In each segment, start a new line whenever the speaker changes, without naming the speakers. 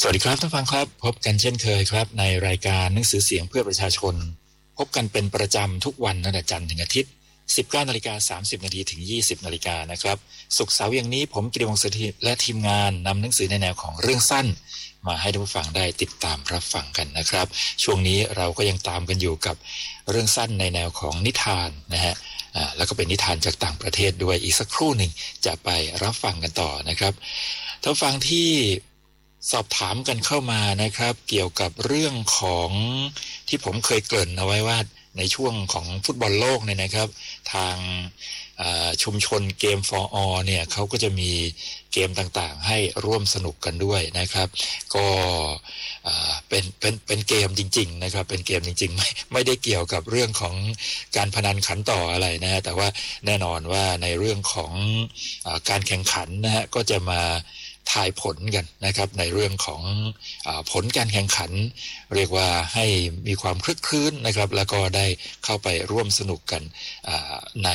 วัสดีครับท่านฟังครับพบกันเช่นเคยครับในรายการหนังสือเสียงเพื่อประชาชนพบกันเป็นประจำทุกวันตั้งแต่จันทร์ถึงอาทิตย์ 19:30 นถึง 20 นนะครับศุกร์เสาร์อย่างนี้ผมกิติวงศ์สุธีและทีมงานนำหนังสือในแนวของเรื่องสั้นมาให้ท่านผู้ฟังได้ติดตามรับฟังกันนะครับช่วงนี้เราก็ยังตามกันอยู่กับเรื่องสั้นในแนวของนิทานนะฮะแล้วก็เป็นนิทานจากต่างประเทศด้วยอีกสักครู่หนึ่งจะไปรับฟังกันต่อนะครับท่านฟังที่สอบถามกันเข้ามานะครับเกี่ยวกับเรื่องของที่ผมเคยเกริ่นเอาไว้ว่าในช่วงของฟุตบอลโลกเนี่ยนะครับทางชุมชนเกม for all เนี่ยเขาก็จะมีเกมต่างๆให้ร่วมสนุกกันด้วยนะครับก็เป็นเกมจริงๆนะครับเป็นเกมจริงๆไม่ได้เกี่ยวกับเรื่องของการพนันขันต่ออะไรนะฮะแต่ว่าแน่นอนว่าในเรื่องของการแข่งขันนะฮะก็จะมาทายผลกันนะครับในเรื่องของผลการแข่งขันเรียกว่าให้มีความคลึกคลื้นนะครับแล้วก็ได้เข้าไปร่วมสนุกกันใน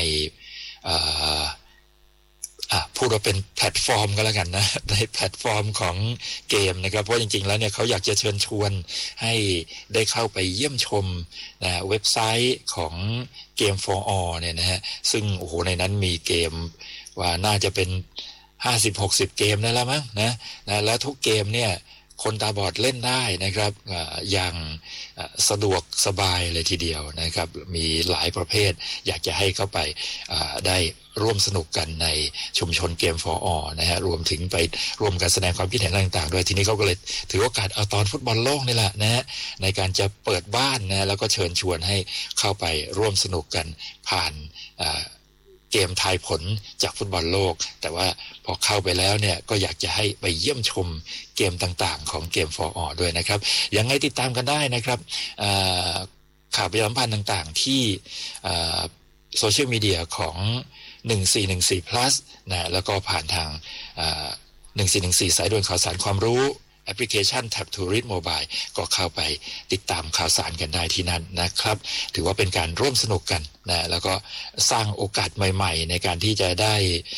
พูดว่าเป็นแพลตฟอร์มก็แล้วกันนะในแพลตฟอร์มของเกมนะครับเพราะจริงๆแล้วเนี่ยเขาอยากจะเชิญชวนให้ได้เข้าไปเยี่ยมชมนะเว็บไซต์ของเกม for all เนี่ยนะฮะซึ่งโอ้โหในนั้นมีเกมว่าน่าจะเป็น50-60 เกมได้แล้วมั้งนะแล้วทุกเกมเนี่ยคนตาบอดเล่นได้นะครับอย่างสะดวกสบายเลยทีเดียวนะครับมีหลายประเภทอยากจะให้เข้าไปได้ร่วมสนุกกันในชุมชนเกม for all นะฮะรวมถึงไปร่วมกันแสดงความคิดเห็นต่างๆด้วยทีนี้เขาก็เลยถือโอกาสเอาตอนฟุตบอลโลกนี่แหละนะฮะในการจะเปิดบ้านนะแล้วก็เชิญชวนให้เข้าไปร่วมสนุกกันผ่านเกมทายผลจากฟุตบอลโลกแต่ว่าพอเข้าไปแล้วเนี่ยก็อยากจะให้ไปเยี่ยมชมเกมต่างๆของเกม for all ด้วยนะครับยังไงติดตามกันได้นะครับข่าวประชาสัมพันธ์ต่างๆที่โซเชียลมีเดียของ1414 plus นะแล้วก็ผ่านทาง1414สายด่วนข่าวสารความรู้แอปพลิเคชัน Tap to Read Mobile ก็เข้าไปติดตามข่าวสารกันได้ที่นั่นนะครับถือว่าเป็นการร่วมสนุกกันนะแล้วก็สร้างโอกาสใหม่ๆในการที่จะได้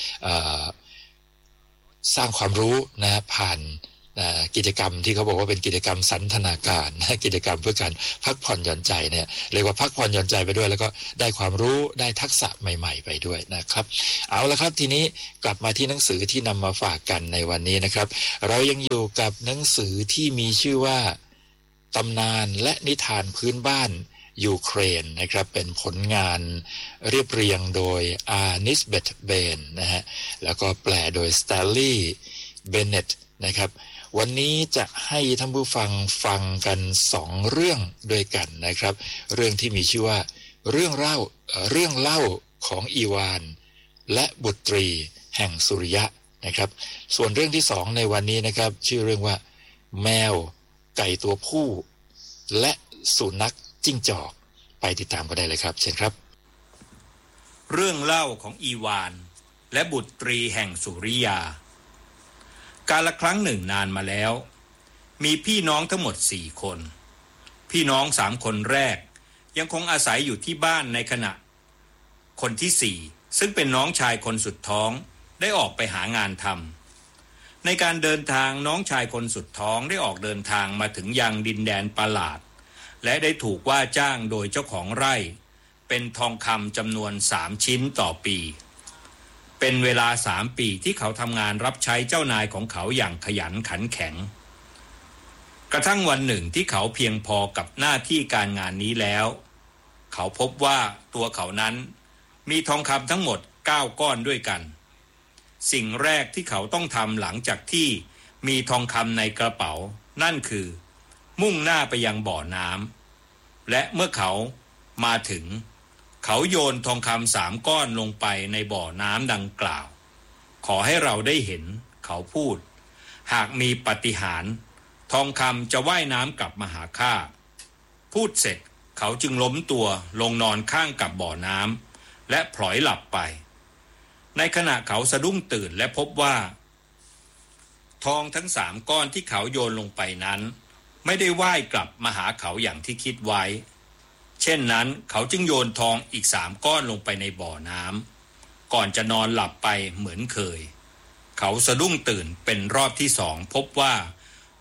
สร้างความรู้นะผ่านกิจกรรมที่เขาบอกว่าเป็นกิจกรรมสันทนาการกิจกรรมเพื่อการพักผ่อนหย่อนใจเนี่ยเรียกว่าพักผ่อนหย่อนใจไปด้วยแล้วก็ได้ความรู้ได้ทักษะใหม่ๆไปด้วยนะครับเอาละครับทีนี้กลับมาที่หนังสือที่นำมาฝากกันในวันนี้นะครับเรายังอยู่กับหนังสือที่มีชื่อว่าตำนานและนิทานพื้นบ้านยูเครนนะครับเป็นผลงานเรียบเรียงโดยอาร์นิสเบตเบนนะฮะแล้วก็แปลโดยสแตลลี่เบนเน็ตนะครับวันนี้จะให้ท่านผู้ฟังฟังกัน2เรื่องด้วยกันนะครับเรื่องที่มีชื่อว่าเรื่องเล่าของอีวานและบุตรีแห่งสุริยะนะครับส่วนเรื่องที่2ในวันนี้นะครับชื่อเรื่องว่าแมวไก่ตัวผู้และสุนัขจิ้งจอกไปติดตามกันได้เลยครับเชิญครับ
เรื่องเล่าของอีวานและบุตรีแห่งสุริยากาลครั้งหนึ่งนานมาแล้วมีพี่น้องทั้งหมด4คนพี่น้อง3คนแรกยังคงอาศัยอยู่ที่บ้านในขณะคนที่4ซึ่งเป็นน้องชายคนสุดท้องได้ออกไปหางานทำในการเดินทางน้องชายคนสุดท้องได้ออกเดินทางมาถึงยังดินแดนประหลาดและได้ถูกว่าจ้างโดยเจ้าของไร่เป็นทองคำจำนวน3 ชิ้นต่อปีเป็นเวลา3 ปีที่เขาทำงานรับใช้เจ้านายของเขาอย่างขยันขันแข็งกระทั่งวันหนึ่งที่เขาเพียงพอกับหน้าที่การงานนี้แล้วเขาพบว่าตัวเขานั้นมีทองคำทั้งหมด9 ก้อนด้วยกันสิ่งแรกที่เขาต้องทำหลังจากที่มีทองคำในกระเป๋านั่นคือมุ่งหน้าไปยังบ่อน้ำและเมื่อเขามาถึงเขาโยนทองคำ3 ก้อนลงไปในบ่อน้ำดังกล่าวขอให้เราได้เห็นเขาพูดหากมีปาฏิหาริย์ทองคำจะว่ายน้ำกลับมาหาข้าพูดเสร็จเขาจึงล้มตัวลงนอนข้างกับบ่อน้ำและพลอยหลับไปในขณะเขาสะดุ้งตื่นและพบว่าทองทั้ง3 ก้อนที่เขาโยนลงไปนั้นไม่ได้ว่ายกลับมาหาเขาอย่างที่คิดไว้เช่นนั้นเขาจึงโยนทองอีก3 ก้อนลงไปในบ่อน้ำก่อนจะนอนหลับไปเหมือนเคยเขาสะดุ้งตื่นเป็นรอบที่2พบว่า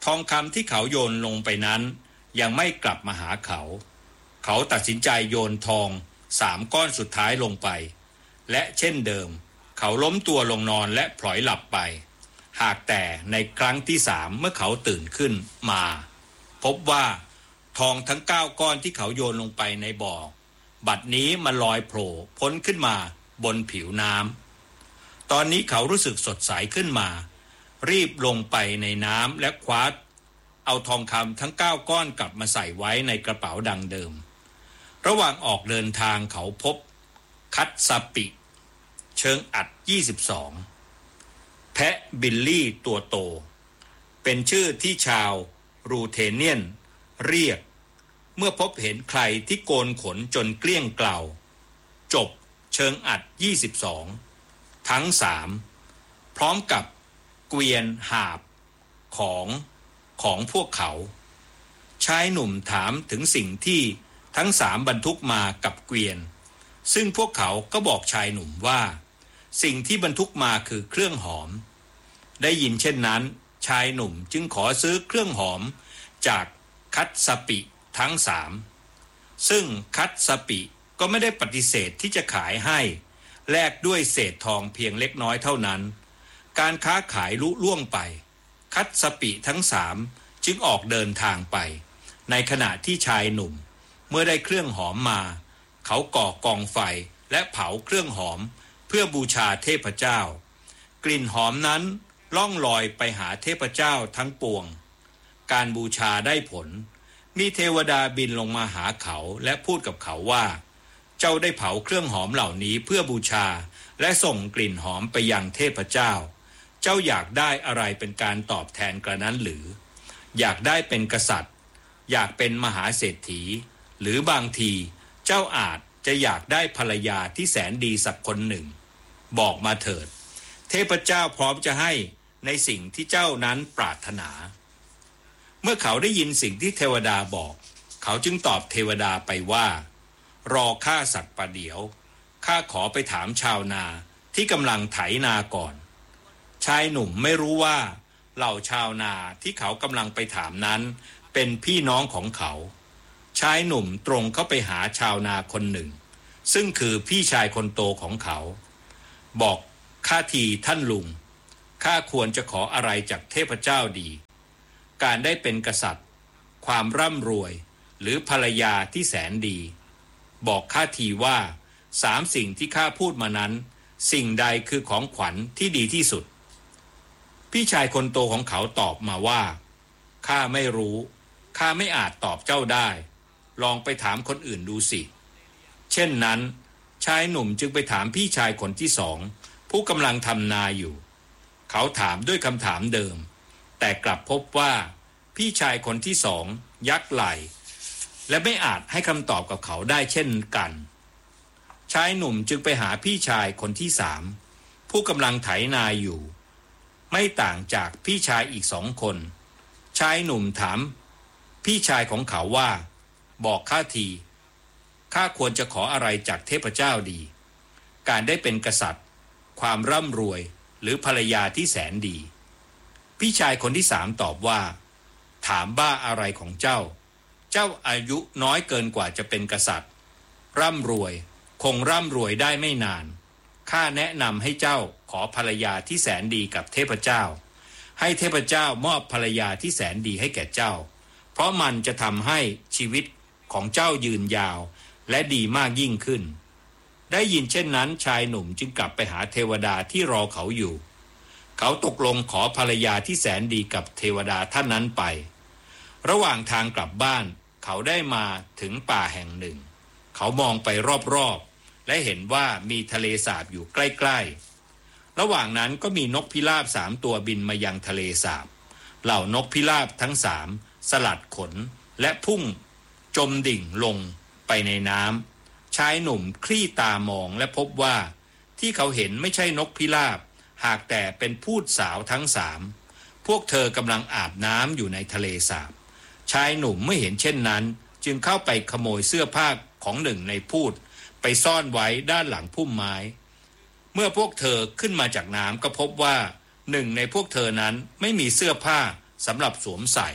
ทองคำที่เขาโยนลงไปนั้นยังไม่กลับมาหาเขาเขาตัดสินใจโยนทอง3 ก้อนสุดท้ายลงไปและเช่นเดิมเขาล้มตัวลงนอนและพลอยหลับไปหากแต่ในครั้งที่3เมื่อเขาตื่นขึ้นมาพบว่าทองทั้ง9 ก้อนที่เขาโยนลงไปในบ่อบัดนี้มันลอยโผล่พ้นขึ้นมาบนผิวน้ำตอนนี้เขารู้สึกสดใสขึ้นมารีบลงไปในน้ำและคว้าเอาทองคำทั้ง9 ก้อนกลับมาใส่ไว้ในกระเป๋าดังเดิมระหว่างออกเดินทางเขาพบคัตซาปิเชิงอัด22แพะบิลลี่ตัวโตเป็นชื่อที่ชาวรูเทเนียนเรียกเมื่อพบเห็นใครที่โกนขนจนเกลี้ยงเกลาจบเชิงอัด22ทั้ง3พร้อมกับเกวียนหาบของพวกเขาชายหนุ่มถามถึงสิ่งที่ทั้ง3บรรทุกมากับเกวียนซึ่งพวกเขาก็บอกชายหนุ่มว่าสิ่งที่บรรทุกมาคือเครื่องหอมได้ยินเช่นนั้นชายหนุ่มจึงขอซื้อเครื่องหอมจากคัตซาปิทั้ง3ซึ่งคัตซาปิก็ไม่ได้ปฏิเสธที่จะขายให้แลกด้วยเศษทองเพียงเล็กน้อยเท่านั้นการค้าขายลุล่วงไปคัตซาปิทั้ง3จึงออกเดินทางไปในขณะที่ชายหนุ่มเมื่อได้เครื่องหอมมาเขาก่อกองไฟและเผาเครื่องหอมเพื่อบูชาเทพเจ้ากลิ่นหอมนั้นล่องลอยไปหาเทพเจ้าทั้งปวงการบูชาได้ผลมีเทวดาบินลงมาหาเขาและพูดกับเขาว่าเจ้าได้เผาเครื่องหอมเหล่านี้เพื่อบูชาและส่งกลิ่นหอมไปยังเทพเจ้าเจ้าอยากได้อะไรเป็นการตอบแทนกระนั้นหรืออยากได้เป็นกษัตริย์อยากเป็นมหาเศรษฐีหรือบางทีเจ้าอาจจะอยากได้ภรรยาที่แสนดีสักคนหนึ่งบอกมาเถิดเทพเจ้าพร้อมจะให้ในสิ่งที่เจ้านั้นปรารถนาเมื่อเขาได้ยินสิ่งที่เทวดาบอกเขาจึงตอบเทวดาไปว่ารอข้าสักประเดี๋ยวข้าขอไปถามชาวนาที่กำลังไถนาก่อนชายหนุ่มไม่รู้ว่าเหล่าชาวนาที่เขากำลังไปถามนั้นเป็นพี่น้องของเขาชายหนุ่มตรงเข้าไปหาชาวนาคนหนึ่งซึ่งคือพี่ชายคนโตของเขาบอกข้าทีท่านลุงข้าควรจะขออะไรจากเทพเจ้าดีการได้เป็นกษัตริย์ความร่ำรวยหรือภรรยาที่แสนดีบอกข้าทีว่า3 สิ่งที่ข้าพูดมานั้นสิ่งใดคือของขวัญที่ดีที่สุดพี่ชายคนโตของเขาตอบมาว่าข้าไม่รู้ข้าไม่อาจตอบเจ้าได้ลองไปถามคนอื่นดูสิเช่นนั้นชายหนุ่มจึงไปถามพี่ชายคนที่2ผู้กำลังทำนาอยู่เขาถามด้วยคำถามเดิมแต่กลับพบว่าพี่ชายคนที่2ยักไหล่และไม่อาจให้คำตอบกับเขาได้เช่นกันชายหนุ่มจึงไปหาพี่ชายคนที่3ผู้กำลังไถนาอยู่ไม่ต่างจากพี่ชายอีก2 คนชายหนุ่มถามพี่ชายของเขาว่าบอกข้าทีข้าควรจะขออะไรจากเทพเจ้าดีการได้เป็นกษัตริย์ความร่ำรวยหรือภรรยาที่แสนดีพี่ชายคนที่3ตอบว่าถามบ้าอะไรของเจ้าเจ้าอายุน้อยเกินกว่าจะเป็นกษัตริย์ร่ำรวยคงร่ำรวยได้ไม่นานข้าแนะนำให้เจ้าขอภรรยาที่แสนดีกับเทพเจ้าให้เทพเจ้ามอบภรรยาที่แสนดีให้แก่เจ้าเพราะมันจะทำให้ชีวิตของเจ้ายืนยาวและดีมากยิ่งขึ้นได้ยินเช่นนั้นชายหนุ่มจึงกลับไปหาเทวดาที่รอเขาอยู่เขาตกลงขอภรรยาที่แสนดีกับเทวดาท่านนั้นไประหว่างทางกลับบ้านเขาได้มาถึงป่าแห่งหนึ่งเขามองไปรอบๆและเห็นว่ามีทะเลสาบอยู่ใกล้ๆระหว่างนั้นก็มีนกพิราบ3 ตัวบินมายังทะเลสาบเหล่านกพิราบทั้ง3สลัดขนและพุ่งจมดิ่งลงไปในน้ำชายหนุ่มคลี่ตามองและพบว่าที่เขาเห็นไม่ใช่นกพิราบหากแต่เป็นพูดสาวทั้ง3พวกเธอกำลังอาบน้ำอยู่ในทะเลสาบชายหนุ่มเมื่อเห็นเช่นนั้นจึงเข้าไปขโมยเสื้อผ้าของหนึ่งในพูดไปซ่อนไว้ด้านหลังพุ่มไม้เมื่อพวกเธอขึ้นมาจากน้ำก็พบว่าหนึ่งในพวกเธอนั้นไม่มีเสื้อผ้าสำหรับสวมใส่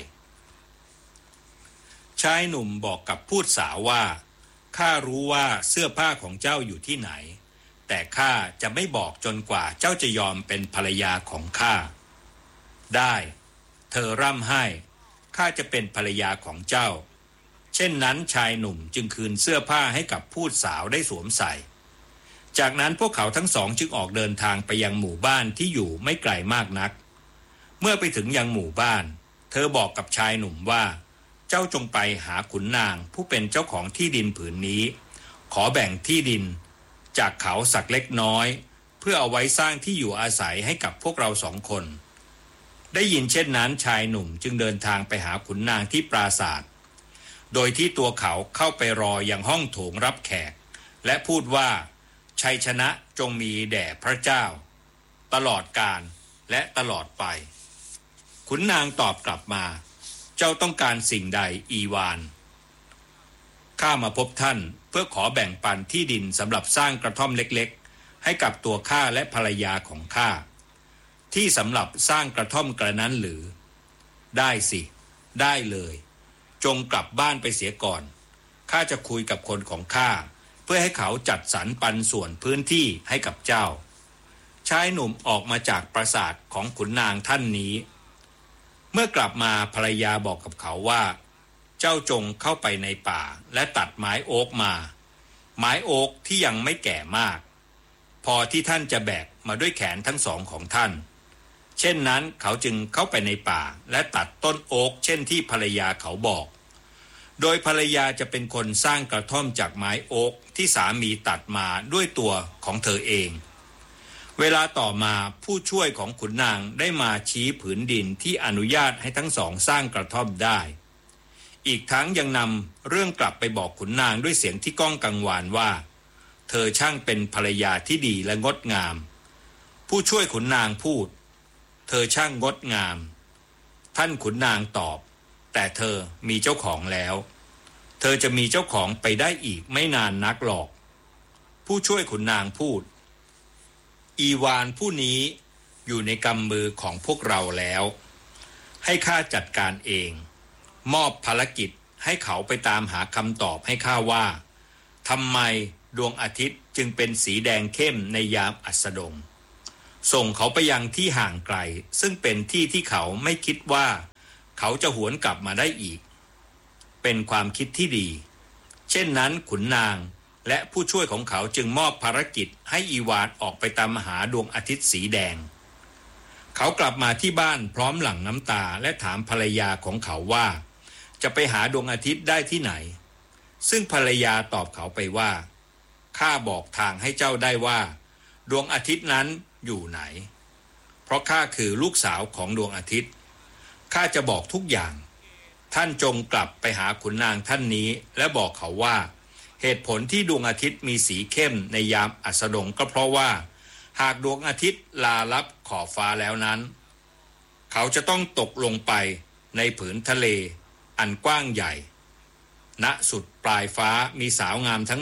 ชายหนุ่มบอกกับพูดสาวว่าข้ารู้ว่าเสื้อผ้าของเจ้าอยู่ที่ไหนแต่ข้าจะไม่บอกจนกว่าเจ้าจะยอมเป็นภรรยาของข้าได้เธอร่ำไห้ข้าจะเป็นภรรยาของเจ้าเช่นนั้นชายหนุ่มจึงคืนเสื้อผ้าให้กับพูดสาวได้สวมใส่จากนั้นพวกเขาทั้งสองจึงออกเดินทางไปยังหมู่บ้านที่อยู่ไม่ไกลมากนักเมื่อไปถึงยังหมู่บ้านเธอบอกกับชายหนุ่มว่าเจ้าจงไปหาขุนนางผู้เป็นเจ้าของที่ดินผืนนี้ขอแบ่งที่ดินจากเขาสักเล็กน้อยเพื่อเอาไว้สร้างที่อยู่อาศัยให้กับพวกเรา2 คนได้ยินเช่นนั้นชายหนุ่มจึงเดินทางไปหาขุนนางที่ปราสาทโดยที่ตัวเขาเข้าไปรอยังห้องโถงรับแขกและพูดว่าชัยชนะจงมีแด่พระเจ้าตลอดกาลและตลอดไปขุนนางตอบกลับมาเจ้าต้องการสิ่งใดอีวานข้ามาพบท่านเพื่อขอแบ่งปันที่ดินสำหรับสร้างกระท่อมเล็กๆให้กับตัวข้าและภรรยาของข้าที่สำหรับสร้างกระท่อมกระนั้นหรือได้สิได้เลยจงกลับบ้านไปเสียก่อนข้าจะคุยกับคนของข้าเพื่อให้เขาจัดสรรปันส่วนพื้นที่ให้กับเจ้าชายหนุ่มออกมาจากปราสาทของขุนนางท่านนี้เมื่อกลับมาภรรยาบอกกับเขาว่าเจ้าจงเข้าไปในป่าและตัดไม้โอ๊กมาไม้โอ๊กที่ยังไม่แก่มากพอที่ท่านจะแบกมาด้วยแขนทั้ง2ของท่านเช่นนั้นเขาจึงเข้าไปในป่าและตัดต้นโอ๊กเช่นที่ภรรยาเขาบอกโดยภรรยาจะเป็นคนสร้างกระท่อมจากไม้โอ๊กที่สามีตัดมาด้วยตัวของเธอเองเวลาต่อมาผู้ช่วยของขุนนางได้มาชี้ผืนดินที่อนุญาตให้ทั้งสองสร้างกระท่อมได้อีกทั้งยังนำเรื่องกลับไปบอกขุนนางด้วยเสียงที่ก้องกังวานว่าเธอช่างเป็นภรรยาที่ดีและงดงามผู้ช่วยขุนนางพูดเธอช่างงดงามท่านขุนนางตอบแต่เธอมีเจ้าของแล้วเธอจะมีเจ้าของไปได้อีกไม่นานนักหรอกผู้ช่วยขุนนางพูดอีวานผู้นี้อยู่ในกำมือของพวกเราแล้วให้ข้าจัดการเองมอบภารกิจให้เขาไปตามหาคำตอบให้ข้าว่าทำไมดวงอาทิตย์จึงเป็นสีแดงเข้มในยามอัสดงส่งเขาไปยังที่ห่างไกลซึ่งเป็นที่ที่เขาไม่คิดว่าเขาจะหวนกลับมาได้อีกเป็นความคิดที่ดีเช่นนั้นขุนนางและผู้ช่วยของเขาจึงมอบภารกิจให้อีวานออกไปตามหาดวงอาทิตย์สีแดงเขากลับมาที่บ้านพร้อมหลั่งน้ำตาและถามภรรยาของเขาว่าจะไปหาดวงอาทิตย์ได้ที่ไหนซึ่งภรรยาตอบเขาไปว่าข้าบอกทางให้เจ้าได้ว่าดวงอาทิตย์นั้นอยู่ไหนเพราะข้าคือลูกสาวของดวงอาทิตย์ข้าจะบอกทุกอย่างท่านจงกลับไปหาขุนนางท่านนี้และบอกเขาว่าเหตุผลที่ดวงอาทิตย์มีสีเข้มในยามอัสดงก็เพราะว่าหากดวงอาทิตย์ลาลับขอบฟ้าแล้วนั้นเขาจะต้องตกลงไปในผืนทะเลอันกว้างใหญ่ณสุดปลายฟ้ามีสาวงามทั้ง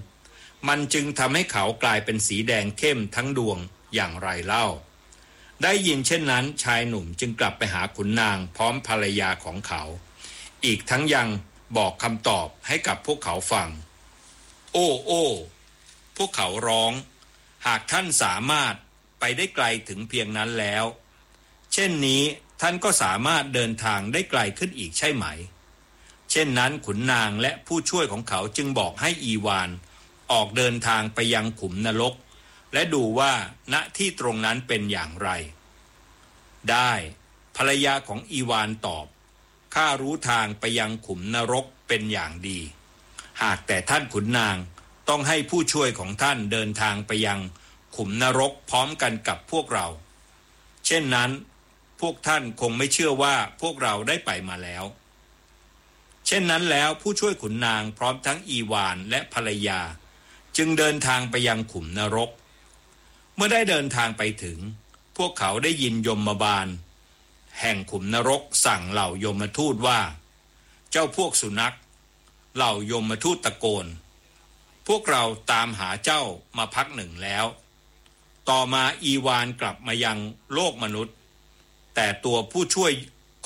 3มันจึงทำให้เขากลายเป็นสีแดงเข้มทั้งดวงอย่างไรเล่าได้ยินเช่นนั้นชายหนุ่มจึงกลับไปหาขุนนางพร้อมภรรยาของเขาอีกทั้งยังบอกคำตอบให้กับพวกเขาฟังโอ้โอ้พวกเขาร้องหากท่านสามารถไปได้ไกลถึงเพียงนั้นแล้วเช่นนี้ท่านก็สามารถเดินทางได้ไกลขึ้นอีกใช่ไหมเช่นนั้นขุนนางและผู้ช่วยของเขาจึงบอกให้อีวานออกเดินทางไปยังขุมนรกและดูว่าณที่ตรงนั้นเป็นอย่างไรได้ภรรยาของอีวานตอบข้ารู้ทางไปยังขุมนรกเป็นอย่างดีหากแต่ท่านขุนนางต้องให้ผู้ช่วยของท่านเดินทางไปยังขุมนรกพร้อมกันกับพวกเราเช่นนั้นพวกท่านคงไม่เชื่อว่าพวกเราได้ไปมาแล้วเช่นนั้นแล้วผู้ช่วยขุนนางพร้อมทั้งอีวานและภรรยาจึงเดินทางไปยังขุมนรกเมื่อได้เดินทางไปถึงพวกเขาได้ยินยมบาลแห่งขุมนรกสั่งเหล่ายมทูตว่าเจ้าพวกสุนัขเหล่ายมทูตตะโกนพวกเราตามหาเจ้ามาพักหนึ่งแล้วต่อมาอีวานกลับมายังโลกมนุษย์แต่ตัวผู้ช่วย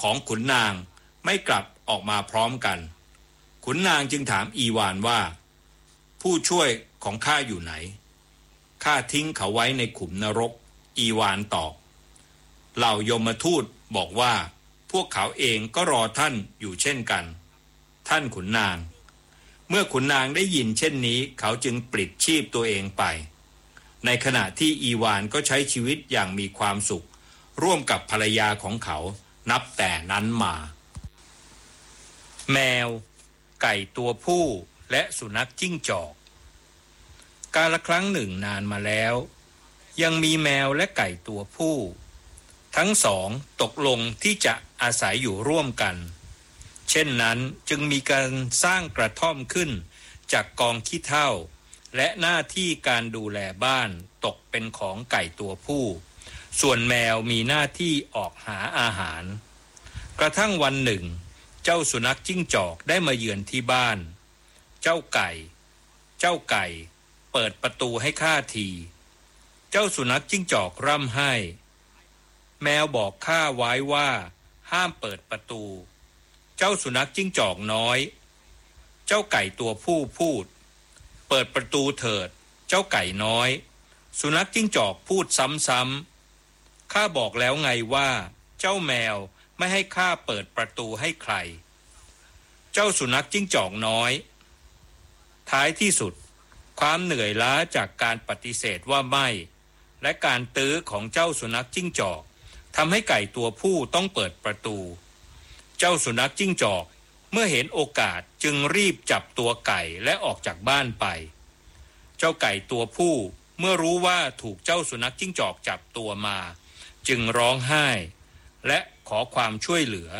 ของขุนนางไม่กลับออกมาพร้อมกันขุนนางจึงถามอีวานว่าผู้ช่วยของข้าอยู่ไหนข้าทิ้งเขาไว้ในขุมนรกอีวานตอบเหล่ายมทูตบอกว่าพวกเขาเองก็รอท่านอยู่เช่นกันท่านขุนนางเมื่อขุนนางได้ยินเช่นนี้เขาจึงปลิดชีพตัวเองไปในขณะที่อีวานก็ใช้ชีวิตอย่างมีความสุขร่วมกับภรรยาของเขานับแต่นั้นมาแมวไก่ตัวผู้และสุนัขจิ้งจอกกาลครั้งหนึ่งนานมาแล้วยังมีแมวและไก่ตัวผู้ทั้งสองตกลงที่จะอาศัยอยู่ร่วมกันเช่นนั้นจึงมีการสร้างกระท่อมขึ้นจากกองขี้เถ้าและหน้าที่การดูแลบ้านตกเป็นของไก่ตัวผู้ส่วนแมวมีหน้าที่ออกหาอาหารกระทั่งวันหนึ่งเจ้าสุนัขจิ้งจอกได้มาเยือนที่บ้านเจ้าไก่เปิดประตูให้ข้าทีเจ้าสุนัขจิ้งจอกร่ำไห้แมวบอกข้าไว้ว่าห้ามเปิดประตูเจ้าสุนัขจิ้งจอกน้อยเจ้าไก่ตัวผู้พูดเปิดประตูเถิดเจ้าไก่น้อยสุนัขจิ้งจอกพูดซ้ำๆข้าบอกแล้วไงว่าเจ้าแมวไม่ให้ข้าเปิดประตูให้ใครเจ้าสุนัขจิ้งจอกน้อยท้ายที่สุดความเหนื่อยล้าจากการปฏิเสธว่าไม่และการตื้อของเจ้าสุนัขจิ้งจอกทำให้ไก่ตัวผู้ต้องเปิดประตูเจ้าสุนัขจิ้งจอกเมื่อเห็นโอกาสจึงรีบจับตัวไก่และออกจากบ้านไปเจ้าไก่ตัวผู้เมื่อรู้ว่าถูกเจ้าสุนัขจิ้งจอกจับตัวมาจึงร้องไห้และขอความช่วยเหลือ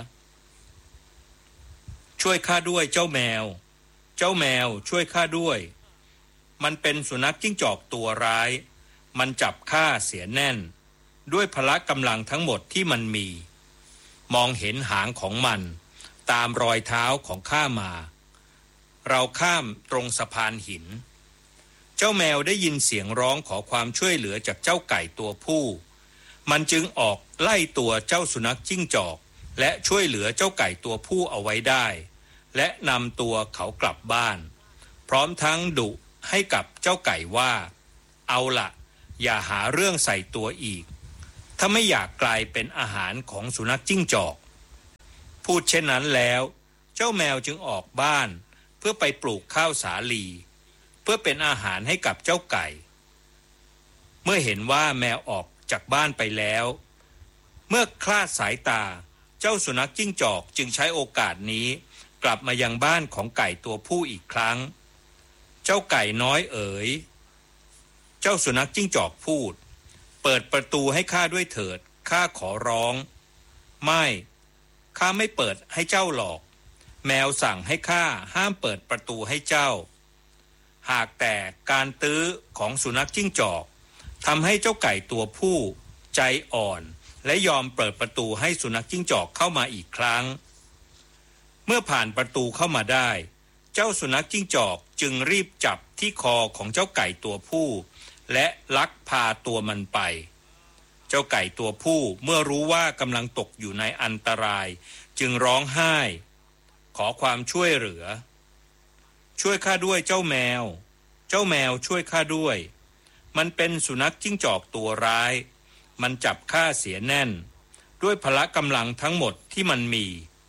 ช่วยข้าด้วยเจ้าแมวช่วยข้าด้วยมันเป็นสุนัขจิ้งจอกตัวร้ายมันจับข้าเสียแน่นด้วยพละกำลังทั้งหมดที่มันมีมองเห็นหางของมันตามรอยเท้าของข้ามาเราข้ามตรงสะพานหินเจ้าแมวได้ยินเสียงร้องขอความช่วยเหลือจากเจ้าไก่ตัวผู้มันจึงออกไล่ตัวเจ้าสุนัขจิ้งจอกและช่วยเหลือเจ้าไก่ตัวผู้เอาไว้ได้และนำตัวเขากลับบ้านพร้อมทั้งดุให้กับเจ้าไก่ว่าเอาล่ะอย่าหาเรื่องใส่ตัวอีกถ้าไม่อยากกลายเป็นอาหารของสุนัขจิ้งจอกพูดเช่นนั้นแล้วเจ้าแมวจึงออกบ้านเพื่อไปปลูกข้าวสาลีเพื่อเป็นอาหารให้กับเจ้าไก่เมื่อเห็นว่าแมวออกจากบ้านไปแล้วเมื่อคลาดสายตาเจ้าสุนัขจิ้งจอกจึงใช้โอกาสนี้กลับมายังบ้านของไก่ตัวผู้อีกครั้งเจ้าไก่น้อยเอ๋ยเจ้าสุนัขจิ้งจอกพูดเปิดประตูให้ข้าด้วยเถิดข้าขอร้องไม่ข้าไม่เปิดให้เจ้าหรอกแมวสั่งให้ข้าห้ามเปิดประตูให้เจ้าหากแต่การตื้อของสุนัขจิ้งจอกทำให้เจ้าไก่ตัวผู้ใจอ่อนและยอมเปิดประตูให้สุนัขจิ้งจอกเข้ามาอีกครั้งเมื่อผ่านประตูเข้ามาได้เจ้าสุนัขจิ้งจอกจึงรีบจับที่คอของเจ้าไก่ตัวผู้และลักพาตัวมันไปเจ้าไก่ตัวผู้เมื่อรู้ว่ากำลังตกอยู่ในอันตรายจึงร้องไห้ขอความช่วยเหลือช่วยข้าด้วยเจ้าแมวช่วยข้าด้วยมันเป็นสุนัขจิ้งจอกตัวร้ายมันจับข้าเสียแน่นด้วยพละกำลังทั้งหมดที่มันมี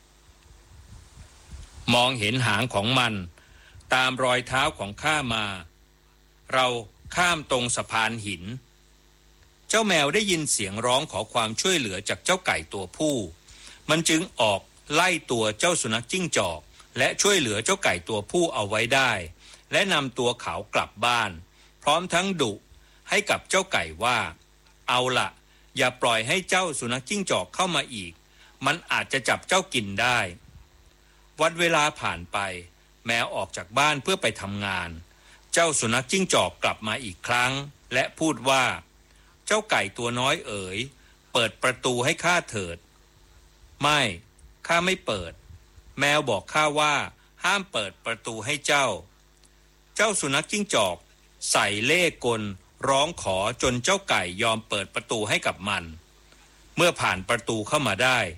มองเห็นหางของมันตามรอยเท้าของข้ามาเราข้ามตรงสะพานหินเจ้าแมวได้ยินเสียงร้องขอความช่วยเหลือจากเจ้าไก่ตัวผู้มันจึงออกไล่ตัวเจ้าสุนัขจิ้งจอกและช่วยเหลือเจ้าไก่ตัวผู้เอาไว้ได้และนำตัวเขากลับบ้านพร้อมทั้งดุให้กับเจ้าไก่ว่าเอาล่ะอย่าปล่อยให้เจ้าสุนัขจิ้งจอกเข้ามาอีกมันอาจจะจับเจ้ากินได้วันเวลาผ่านไปแมวออกจากบ้านเพื่อไปทำงานเจ้าสุนัขจิ้งจอกกลับมาอีกครั้งและพูดว่าเจ้าไก่ตัวน้อยเอ๋ยเปิดประตูให้ข้าเถิดไม่ข้าไม่เปิดแมวบอกข้าว่าห้ามเปิดประตูให้เจ้าสุนัขจิ้งจอกใส่เล่ห์กลร้องขอจนเจ้าไก่ยอมเปิดประตูให้กับมันเมื่อผ่านประตูเข้ามาได้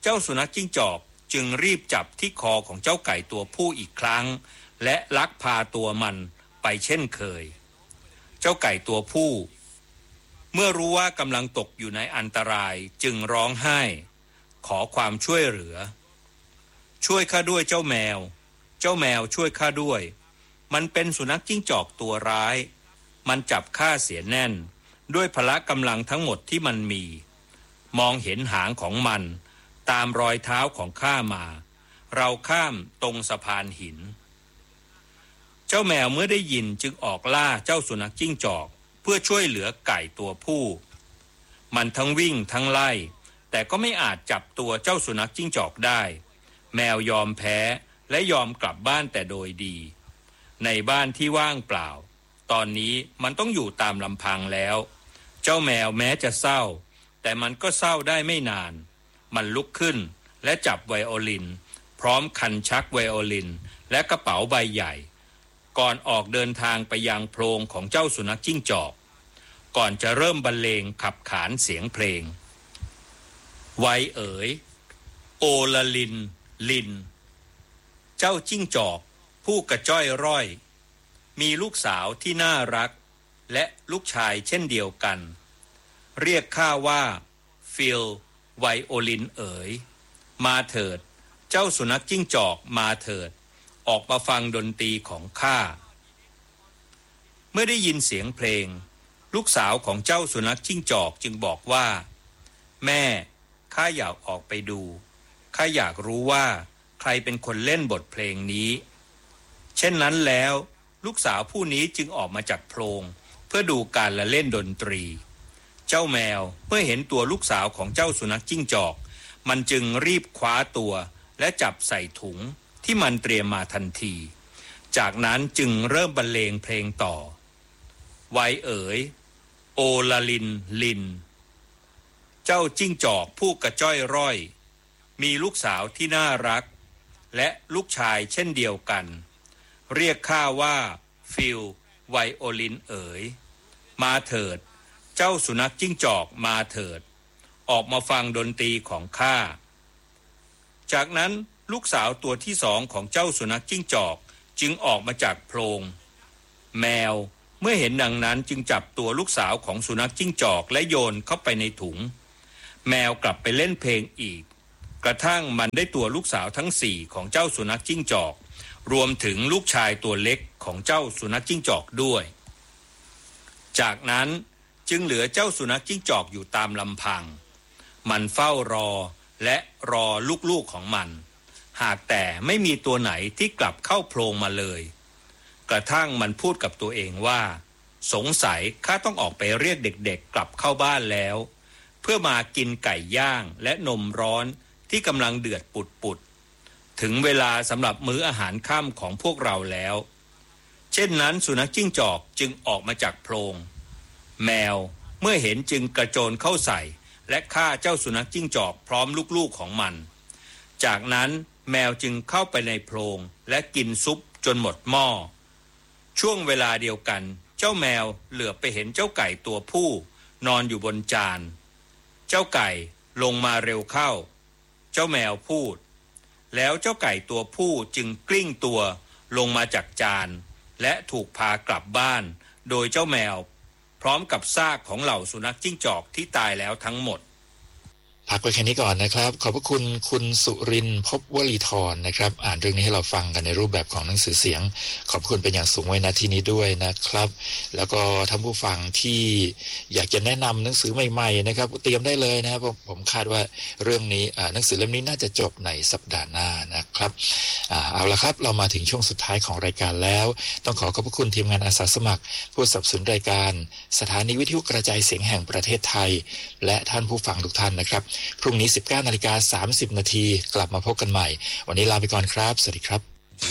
เจ้าสุนัขจิ้งจอกจึงรีบจับที่คอของเจ้าไก่ตัวผู้อีกครั้งและลักพาตัวมันไปเช่นเคยเจ้าไก่ตัวผู้เมื่อรู้ว่ากำลังตกอยู่ในอันตรายจึงร้องไห้ขอความช่วยเหลือช่วยข้าด้วยเจ้าแมวช่วยข้าด้วยมันเป็นสุนัขจิ้งจอกตัวร้ายมันจับข้าเสียแน่นด้วยพละกำลังทั้งหมดที่มันมีมองเห็นหางของมันตามรอยเท้าของข้ามาเราข้ามตรงสะพานหินเจ้าแมวเมื่อได้ยินจึงออกล่าเจ้าสุนัขจิ้งจอกเพื่อช่วยเหลือไก่ตัวผู้มันทั้งวิ่งทั้งไล่แต่ก็ไม่อาจจับตัวเจ้าสุนัขจิ้งจอกได้แมวยอมแพ้และยอมกลับบ้านแต่โดยดีในบ้านที่ว่างเปล่าตอนนี้มันต้องอยู่ตามลำพังแล้วเจ้าแมวแม้จะเศร้าแต่มันก็เศร้าได้ไม่นานมันลุกขึ้นและจับไวโอลินพร้อมคันชักไวโอลินและกระเป๋าใบใหญ่ก่อนออกเดินทางไปยังโพรงของเจ้าสุนัขจิ้งจอกก่อนจะเริ่มบรรเลงขับขานเสียงเพลงไวเอ๋ยโอละลินลินเจ้าจิ้งจอกผู้กระจ้อยร่อยมีลูกสาวที่น่ารักและลูกชายเช่นเดียวกันเรียกข้าว่าฟิลไวโอลินเอ๋ยมาเถิดเจ้าสุนัขจิ้งจอกมาเถิดออกมาฟังดนตรีของข้าเมื่อได้ยินเสียงเพลงลูกสาวของเจ้าสุนัขจิ้งจอกจึงบอกว่าแม่ข้าอยากออกไปดูข้าอยากรู้ว่าใครเป็นคนเล่นบทเพลงนี้เช่นนั้นแล้วลูกสาวผู้นี้จึงออกมาจากโพรงเพื่อดูการละเล่นดนตรีเจ้าแมวเมื่อเห็นตัวลูกสาวของเจ้าสุนัขจิ้งจอกมันจึงรีบคว้าตัวและจับใส่ถุงที่มันเตรียมมาทันทีจากนั้นจึงเริ่มบรรเลงเพลงต่อไวเอ๋ยโอลาลินลินเจ้าจิ้งจอกผู้กระจ้อยร่อยมีลูกสาวที่น่ารักและลูกชายเช่นเดียวกันเรียกข้าว่าฟิลไวโอลินเอ๋ยมาเถิดเจ้าสุนัขจิ้งจอกมาเถิดออกมาฟังดนตรีของข้าจากนั้นลูกสาวตัวที่สองของเจ้าสุนัขจิ้งจอกจึงออกมาจากโพรงแมวเมื่อเห็นดังนั้นจึงจับตัวลูกสาวของสุนัขจิ้งจอกและโยนเข้าไปในถุงแมวกลับไปเล่นเพลงอีกกระทั่งมันได้ตัวลูกสาวทั้งสี่ของเจ้าสุนัขจิ้งจอกรวมถึงลูกชายตัวเล็กของเจ้าสุนัขจิ้งจอกด้วยจากนั้นจึงเหลือเจ้าสุนัขจิ้งจอกอยู่ตามลำพังมันเฝ้ารอและรอลูกๆของมันหากแต่ไม่มีตัวไหนที่กลับเข้าโพรงมาเลยกระทั่งมันพูดกับตัวเองว่าสงสัยข้าต้องออกไปเรียกเด็กๆกลับเข้าบ้านแล้วเพื่อมากินไก่ย่างและนมร้อนที่กำลังเดือดปุดๆถึงเวลาสำหรับมื้ออาหารค่ำของพวกเราแล้วเช่นนั้นสุนัขจิ้งจอกจึงออกมาจากโพรงแมวเมื่อเห็นจึงกระโจนเข้าใส่และฆ่าเจ้าสุนัขจิ้งจอกพร้อมลูกๆของมันจากนั้นแมวจึงเข้าไปในโพรงและกินซุปจนหมดหม้อช่วงเวลาเดียวกันเจ้าแมวเหลือบไปเห็นเจ้าไก่ตัวผู้นอนอยู่บนจานเจ้าไก่ลงมาเร็วเข้าเจ้าแมวพูดแล้วเจ้าไก่ตัวผู้จึงกลิ้งตัวลงมาจากจานและถูกพากลับบ้านโดยเจ้าแมวพร้อมกับซากของเหล่าสุนัขจิ้งจอกที่ตายแล้วทั้งหมด
พักไว้แค่นี้ก่อนนะครับขอบพระคุณคุณสุรินทร์ภพวลีธรนะครับอ่านเรื่องนี้ให้เราฟังกันในรูปแบบของหนังสือเสียงขอบคุณเป็นอย่างสูงไว้ณที่นี้ด้วยนะครับแล้วก็ท่านผู้ฟังที่อยากจะแนะนำหนังสือใหม่ๆนะครับเตรียมได้เลยนะครับผมคาดว่าเรื่องนี้หนังสือเล่มนี้น่าจะจบในสัปดาห์หน้านะครับเอาละครับเรามาถึงช่วงสุดท้ายของรายการแล้วต้องขอขอบพระคุณทีมงานอาสาสมัครผู้สนับสนุนรายการสถานีวิทยุกระจายเสียงแห่งประเทศไทยและท่านผู้ฟังทุกท่านนะครับพรุ่งนี้ 19:30 น.กลับมาพบกันใหม่วันนี้ลาไปก่อนครับสวัสดีครับ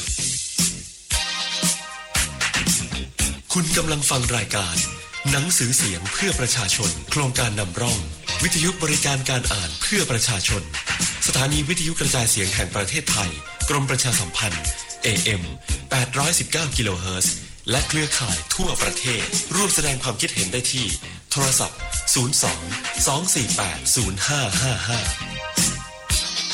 คุณกำลังฟังรายการหนังสือเสียงเพื่อประชาชนโครงการนำร่องวิทยุบริการการอ่านเพื่อประชาชนสถานีวิทยุกระจายเสียงแห่งประเทศไทยกรมประชาสัมพันธ์ AM 819 กิโลเฮิรตซ์และเครือข่ายทั่วประเทศร่วมแสดงความคิดเห็นได้ที่โทรศัพท์ 02 248 0555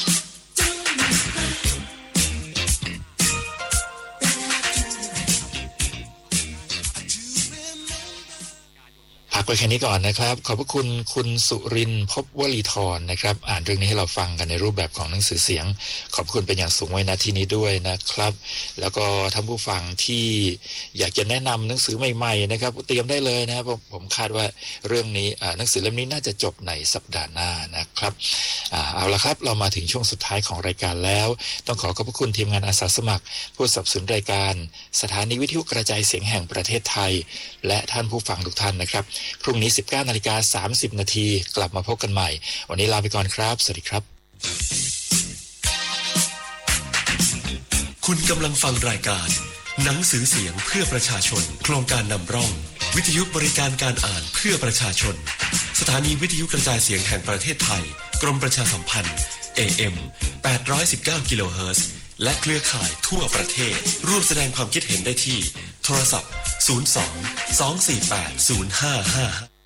ไปแค่นี้ก่อนนะครับขอบพระคุณคุณสุรินทร์ภพวลีธรนะครับอ่านเรื่องนี้ให้เราฟังกันในรูปแบบของหนังสือเสียงขอบคุณเป็นอย่างสูงไว้ณที่นี้ด้วยนะครับแล้วก็ท่านผู้ฟังที่อยากจะแนะนำหนังสือใหม่ๆนะครับเตรียมได้เลยนะครับผมคาดว่าเรื่องนี้หนังสือเล่มนี้น่าจะจบในสัปดาห์หน้านะครับเอาละครับเรามาถึงช่วงสุดท้ายของรายการแล้วต้องขอบพระคุณทีมงานอาสาสมัครผู้สนับสนุนรายการสถานีวิทยุกระจายเสียงแห่งประเทศไทยและท่านผู้ฟังทุกท่านนะครับพรุ่งนี้ 19:30 น.กลับมาพบกันใหม่วันนี้ลาไปก่อนครับสวัสดีครับ
คุณกำลังฟังรายการหนังสือเสียงเพื่อประชาชนโครงการนำร่องวิทยุบริการการอ่านเพื่อประชาชนสถานีวิทยุกระจายเสียงแห่งประเทศไทยกรมประชาสัมพันธ์ AM 819 กิโลเฮิรตซ์และเครือข่ายทั่วประเทศร่วมแสดงความคิดเห็นได้ที่โทรศัพท์ 02 248 0555